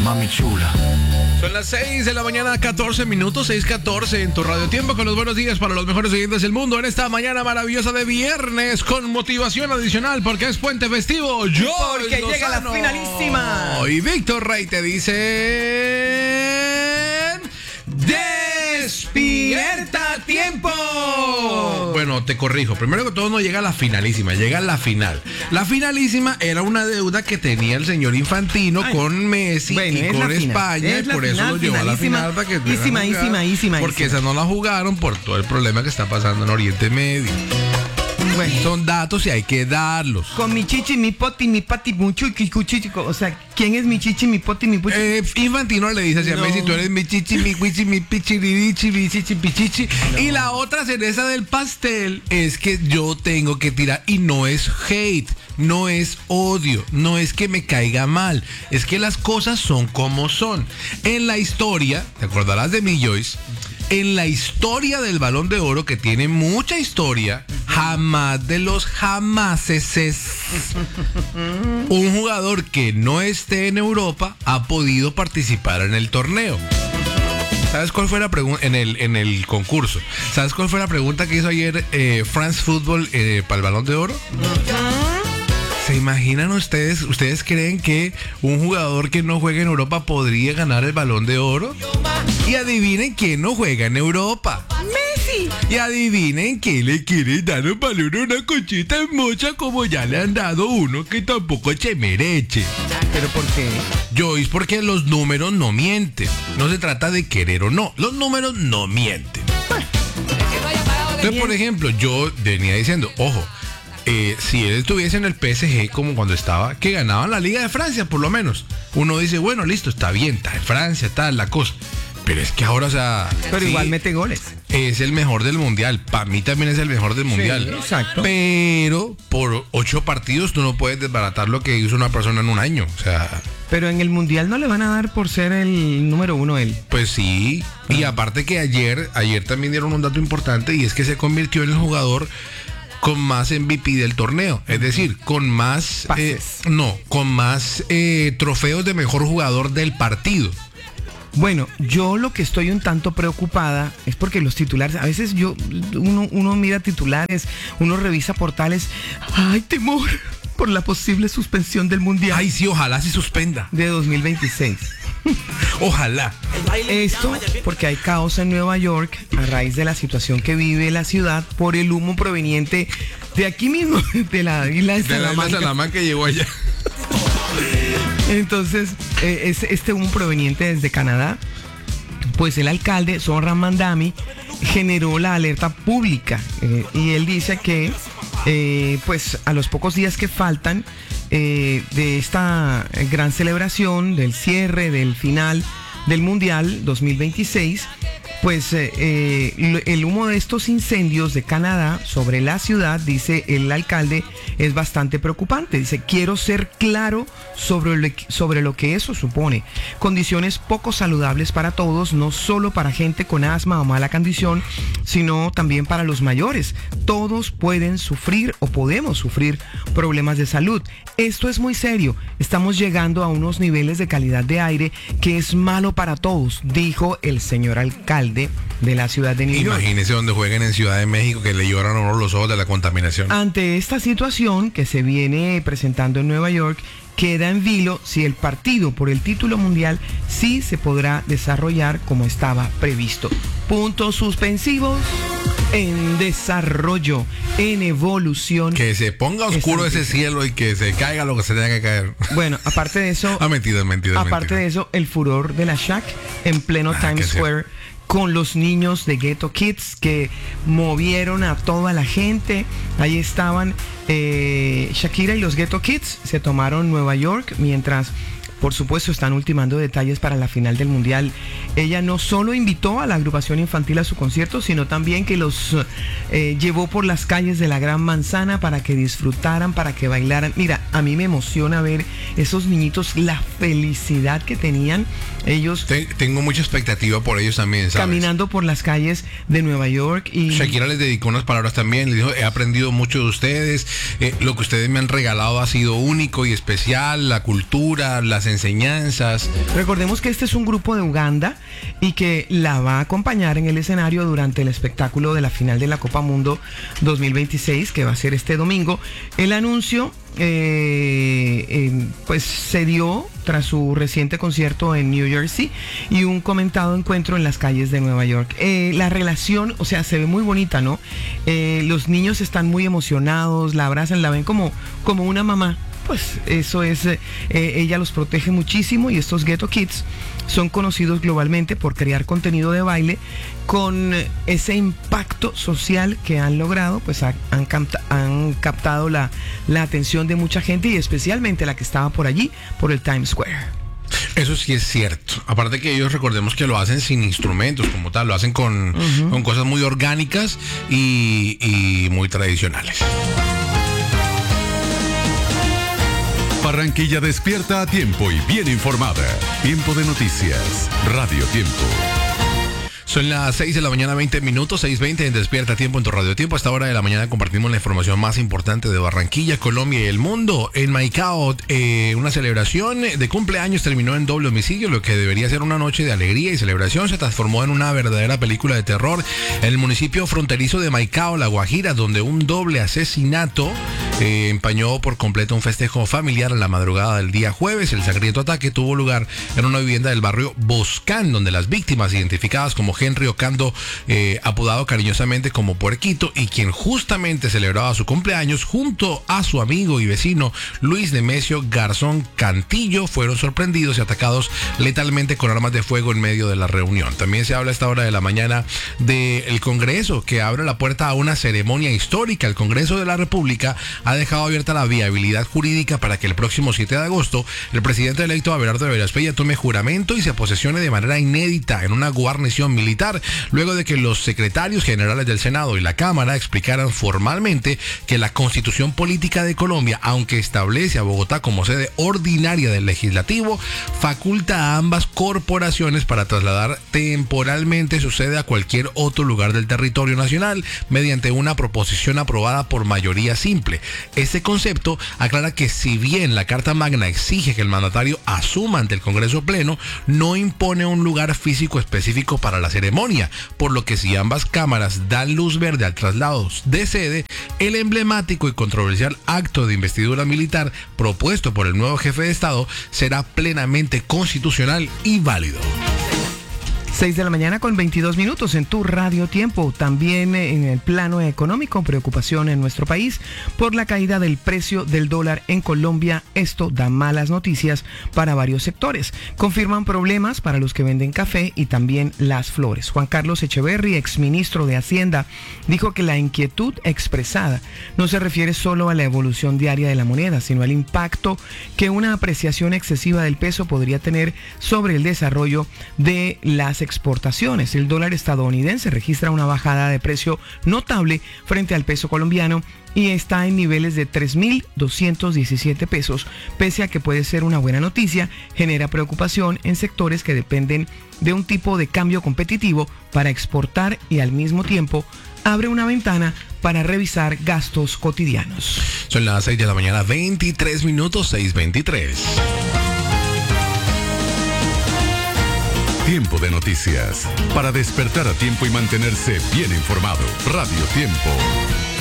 mami chula. Son las 6 de la mañana, 14 minutos, 6:14 en tu Radio Tiempo, con los buenos días para los mejores oyentes del mundo en esta mañana maravillosa de viernes, con motivación adicional porque es puente festivo. Porque llega la finalísima. Y Víctor Rey te dice: ¡Despierta a tiempo! Bueno, te corrijo. Primero que todo no llega la finalísima, llega la final. La finalísima era una deuda que tenía el señor Infantino con Messi y con España, y por eso lo llevó a la final para que porque esa no la jugaron por todo el problema que está pasando en Oriente Medio. Bueno, son datos y hay que darlos. Con mi chichi, mi poti, mi pati, mucho y cuchichico. O sea, ¿quién es mi chichi, mi poti, mi puchi? Infantino le dice hacia Messi: tú eres mi chichi, mi cuichi, mi pichiridichi, mi chichi, pichichi. No. Y la otra cereza del pastel es que yo tengo que tirar, y no es hate, no es odio, no es que me caiga mal, es que las cosas son como son. En la historia, te acordarás de mi Joyce, en la historia del Balón de Oro, que tiene mucha historia, jamás de los jamases, un jugador que no esté en Europa ha podido participar en el torneo. ¿Sabes cuál fue la pregunta en el concurso? ¿Sabes cuál fue la pregunta que hizo ayer France Football para el Balón de Oro? ¿Se imaginan ustedes? ¿Ustedes creen que un jugador que no juega en Europa podría ganar el Balón de Oro? Y adivinen quién no juega en Europa. ¡Messi! Y adivinen quién le quiere dar un balón a una conchita mocha, como ya le han dado uno que tampoco se merece. ¿Pero por qué? Joyce, porque los números no mienten. No se trata de querer o no. Los números no mienten. Entonces, por ejemplo, yo venía diciendo, ojo, si él estuviese en el PSG como cuando estaba, que ganaban la Liga de Francia por lo menos, uno dice, bueno, listo, está bien, está en Francia, está la cosa. Pero es que ahora, o sea... Pero sí, igual mete goles. Es el mejor del mundial. Para mí también es el mejor del mundial. Sí, exacto. Pero por 8 partidos tú no puedes desbaratar lo que hizo una persona en un año. O sea... Pero en el mundial no le van a dar por ser el número 1 él. Pues sí. Y aparte que ayer también dieron un dato importante, y es que se convirtió en el jugador con más MVP del torneo, es decir, con más con más trofeos de mejor jugador del partido. Bueno, yo lo que estoy un tanto preocupada es porque los titulares, a veces uno mira titulares, uno revisa portales, ¡ay, temor por la posible suspensión del mundial! Ay, sí, ojalá se suspenda. De 2026. Ojalá. Esto porque hay caos en Nueva York a raíz de la situación que vive la ciudad por el humo proveniente de aquí mismo, de la isla de Salamanca. De la isla de Salamanca que llegó allá. Entonces, este humo proveniente desde Canadá, pues el alcalde, Zohran Mamdani, generó la alerta pública y él dice que pues a los pocos días que faltan de esta gran celebración, del cierre, del final del Mundial 2026, pues el humo de estos incendios de Canadá sobre la ciudad, dice el alcalde, es bastante preocupante. Dice, quiero ser claro sobre lo que eso supone. Condiciones poco saludables para todos, no solo para gente con asma o mala condición, sino también para los mayores. Todos pueden sufrir o podemos sufrir problemas de salud. Esto es muy serio. Estamos llegando a unos niveles de calidad de aire que es malo para todos, dijo el señor alcalde de la ciudad de New York. Imagínese donde jueguen en Ciudad de México, que le lloran a uno los ojos de la contaminación. Ante esta situación que se viene presentando en Nueva York, queda en vilo si el partido por el título mundial sí se podrá desarrollar como estaba previsto. Puntos suspensivos en desarrollo, en evolución. Que se ponga oscuro ese cielo y que se caiga lo que se tenga que caer. Bueno, aparte de eso... mentira. Aparte de eso, el furor de la Shaq en pleno Times Square, con los niños de Ghetto Kids que movieron a toda la gente. Ahí estaban Shakira y los Ghetto Kids, se tomaron Nueva York mientras, por supuesto, están ultimando detalles para la final del mundial. Ella no solo invitó a la agrupación infantil a su concierto, sino también que los llevó por las calles de la Gran Manzana para que disfrutaran, para que bailaran. Mira, a mí me emociona ver esos niñitos, la felicidad que tenían ellos. Tengo mucha expectativa por ellos también, ¿sabes? Caminando por las calles de Nueva York. Y Shakira les dedicó unas palabras también, les dijo, he aprendido mucho de ustedes, lo que ustedes me han regalado ha sido único y especial, la cultura, las las enseñanzas. Recordemos que este es un grupo de Uganda y que la va a acompañar en el escenario durante el espectáculo de la final de la Copa Mundo 2026, que va a ser este domingo. El anuncio pues se dio tras su reciente concierto en New Jersey y un comentado encuentro en las calles de Nueva York. La relación, o sea, se ve muy bonita, ¿no? Los niños están muy emocionados, la abrazan, la ven como una mamá. Pues eso es, ella los protege muchísimo y estos Ghetto Kids son conocidos globalmente por crear contenido de baile con ese impacto social que han logrado, pues han captado la atención de mucha gente y especialmente la que estaba por allí, por el Times Square. Eso sí es cierto. Aparte que ellos, recordemos que lo hacen sin instrumentos como tal, lo hacen con cosas muy orgánicas y muy tradicionales. Barranquilla despierta a tiempo y bien informada. Tiempo de noticias. Radio Tiempo. Son las 6 de la mañana, 20 minutos, 6:20 en Despierta Tiempo en tu Radio Tiempo. A esta hora de la mañana compartimos la información más importante de Barranquilla, Colombia y el mundo. En Maicao, una celebración de cumpleaños terminó en doble homicidio. Lo que debería ser una noche de alegría y celebración se transformó en una verdadera película de terror en el municipio fronterizo de Maicao, La Guajira, donde un doble asesinato empañó por completo un festejo familiar en la madrugada del día jueves. El sangriento ataque tuvo lugar en una vivienda del barrio Boscán, donde las víctimas, identificadas como Henry Ocando, apodado cariñosamente como Puerquito, y quien justamente celebraba su cumpleaños junto a su amigo y vecino Luis Nemesio Garzón Cantillo, fueron sorprendidos y atacados letalmente con armas de fuego en medio de la reunión. También se habla a esta hora de la mañana del Congreso, que abre la puerta a una ceremonia histórica. El Congreso de la República ha dejado abierta la viabilidad jurídica para que el próximo 7 de agosto el presidente electo Abelardo Veraspella tome juramento y se posesione de manera inédita en una guarnición militar, luego de que los secretarios generales del Senado y la Cámara explicaran formalmente que la Constitución Política de Colombia, aunque establece a Bogotá como sede ordinaria del Legislativo, faculta a ambas corporaciones para trasladar temporalmente su sede a cualquier otro lugar del territorio nacional mediante una proposición aprobada por mayoría simple. Este concepto aclara que si bien la Carta Magna exige que el mandatario asuma ante el Congreso Pleno, no impone un lugar físico específico para la ceremonia, por lo que si ambas cámaras dan luz verde al traslado de sede, el emblemático y controversial acto de investidura militar propuesto por el nuevo jefe de Estado será plenamente constitucional y válido. 6 de la mañana con 22 minutos en tu Radio Tiempo. También en el plano económico, preocupación en nuestro país por la caída del precio del dólar en Colombia. Esto da malas noticias para varios sectores. Confirman problemas para los que venden café y también las flores. Juan Carlos Echeverry, exministro de Hacienda, dijo que la inquietud expresada no se refiere solo a la evolución diaria de la moneda, sino al impacto que una apreciación excesiva del peso podría tener sobre el desarrollo de las exportaciones. El dólar estadounidense registra una bajada de precio notable frente al peso colombiano y está en niveles de 3.217 pesos. Pese a que puede ser una buena noticia, genera preocupación en sectores que dependen de un tipo de cambio competitivo para exportar y al mismo tiempo abre una ventana para revisar gastos cotidianos. Son las 6 de la mañana, 23 minutos, 6:23. Tiempo de noticias. Para despertar a tiempo y mantenerse bien informado. Radio Tiempo.